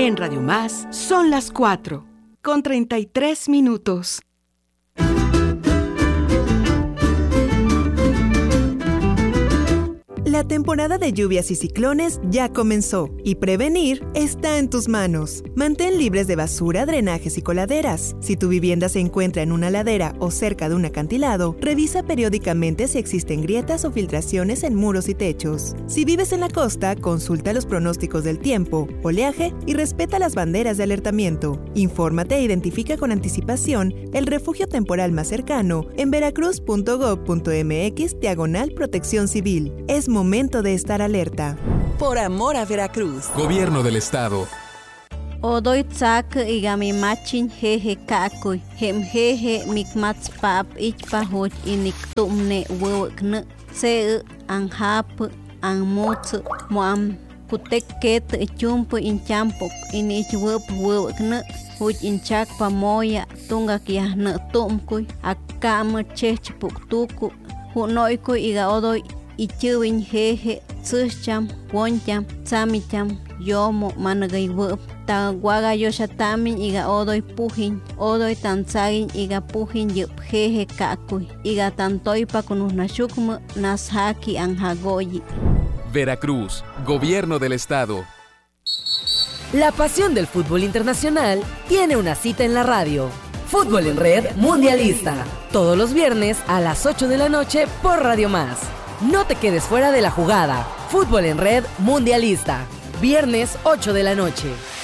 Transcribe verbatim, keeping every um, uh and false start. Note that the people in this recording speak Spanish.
En Radio Más son las cuatro, con treinta y tres minutos. La temporada de lluvias y ciclones ya comenzó y prevenir está en tus manos. Mantén libres de basura, drenajes y coladeras. Si tu vivienda se encuentra en una ladera o cerca de un acantilado, revisa periódicamente si existen grietas o filtraciones en muros y techos. Si vives en la costa, consulta los pronósticos del tiempo, oleaje y respeta las banderas de alertamiento. Infórmate e identifica con anticipación el refugio temporal más cercano en veracruz punto gob punto mx diagonal protección civil. Es momento de estar alerta. Por amor a Veracruz. Gobierno del Estado. Odoy tsak igami machin jeje kakuy. Hem jeje mikmats pap ichpahoch inik tumne wewkne. Se anhap anmutz moam kutek ket chumpu inchampok inich wep wewkne. Huj inchak pamoya tungak yahne tumkuy. Akam chechpuk tuku. Hunoykuy iga odoy ichiwin jeje tsucham woncham tsamicham yomo managay wup ta waga yoshatamin iga odoy pujin odoy tanzagin iga pujin yup jeje kakuy iga tantoypa kunusnashukmu nashaki anjagoyi. Veracruz, Gobierno del Estado. La pasión del fútbol internacional tiene una cita en la radio. Fútbol en Red Mundialista. Todos los viernes a las ocho de la noche por Radio Más. No te quedes fuera de la jugada. Fútbol en Red Mundialista. Viernes ocho de la noche.